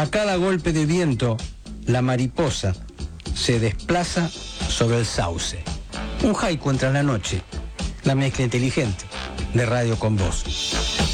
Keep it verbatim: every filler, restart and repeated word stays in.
A cada golpe de viento, la mariposa se desplaza sobre el sauce. Un haiku contra la noche, la mezcla inteligente de Radio con Voz.